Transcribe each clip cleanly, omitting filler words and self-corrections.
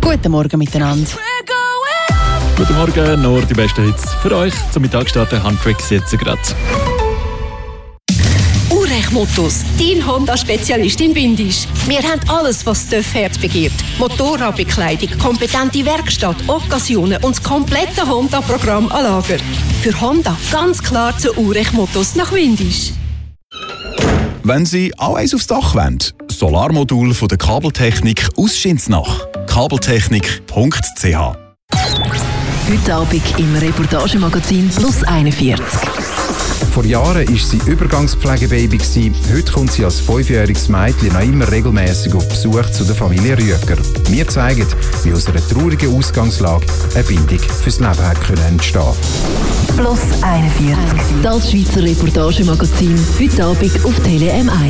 Guten Morgen miteinander. Guten Morgen, nur die besten Hits für euch. Zum Mittag starten Handtracks jetzt gerade. Urech-Mottos, dein Honda-Spezialist in Windisch. Wir haben alles, das das Herz begehrt. Motorradbekleidung, kompetente Werkstatt, Occasionen und das komplette Honda-Programm an Lager. Für Honda ganz klar zu Urech-Mottos nach Windisch. Wenn Sie auch eins aufs Dach wollen, Solarmodul von der Kabeltechnik aus Schinsnach. Kabeltechnik.ch. Heute Abend im Reportagemagazin Plus 41. Vor Jahren war sie Übergangspflegebaby. Heute kommt sie als 5-jähriges Mädchen noch immer regelmäßig auf Besuch zu der Familie Rüeger. Wir zeigen, wie aus einer traurigen Ausgangslage eine Bindung fürs Leben entstehen konnte. Plus 41. Das Schweizer Reportagemagazin. Heute Abend auf Tele M1.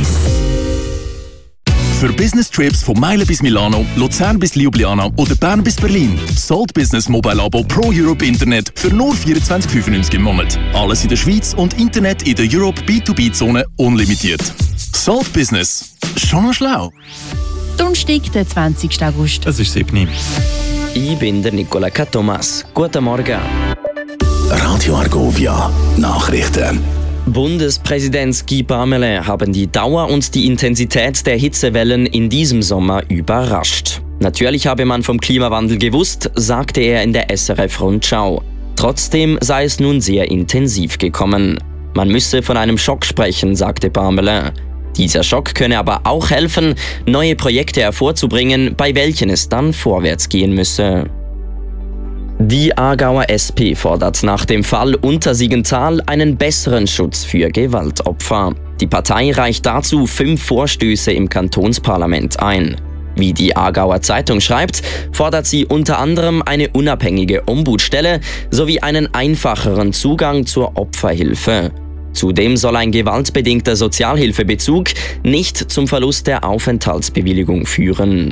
Für Business-Trips von Meilen bis Milano, Luzern bis Ljubljana oder Bern bis Berlin. Salt Business Mobile Abo Pro Europe Internet für nur 24,95 im Monat. Alles in der Schweiz und Internet in der Europe B2B-Zone unlimitiert. Salt Business. Schon noch schlau. Donnerstag, der 20. August. Es ist 7. Ich bin der Nicola Thomas. Guten Morgen. Radio Argovia. Nachrichten. Bundespräsident Guy Parmelin haben die Dauer und die Intensität der Hitzewellen in diesem Sommer überrascht. Natürlich habe man vom Klimawandel gewusst, sagte er in der SRF-Rundschau. Trotzdem sei es nun sehr intensiv gekommen. Man müsse von einem Schock sprechen, sagte Parmelin. Dieser Schock könne aber auch helfen, neue Projekte hervorzubringen, bei welchen es dann vorwärts gehen müsse. Die Aargauer SP fordert nach dem Fall Untersiggenthal einen besseren Schutz für Gewaltopfer. Die Partei reicht dazu 5 Vorstöße im Kantonsparlament ein. Wie die Aargauer Zeitung schreibt, fordert sie unter anderem eine unabhängige Ombudsstelle sowie einen einfacheren Zugang zur Opferhilfe. Zudem soll ein gewaltbedingter Sozialhilfebezug nicht zum Verlust der Aufenthaltsbewilligung führen.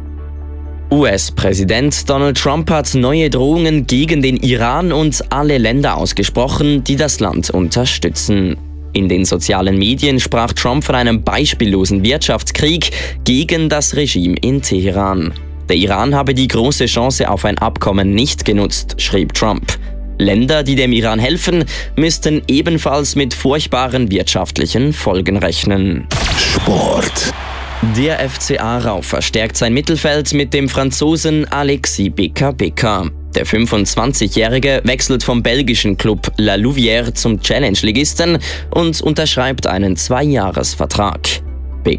US-Präsident Donald Trump hat neue Drohungen gegen den Iran und alle Länder ausgesprochen, die das Land unterstützen. In den sozialen Medien sprach Trump von einem beispiellosen Wirtschaftskrieg gegen das Regime in Teheran. Der Iran habe die große Chance auf ein Abkommen nicht genutzt, schrieb Trump. Länder, die dem Iran helfen, müssten ebenfalls mit furchtbaren wirtschaftlichen Folgen rechnen. Sport. Der FC Aarau verstärkt sein Mittelfeld mit dem Franzosen Alexis Beka-Beka. Der 25-Jährige wechselt vom belgischen Club La Louvière zum Challenge-Ligisten und unterschreibt einen 2-Jahres-Vertrag.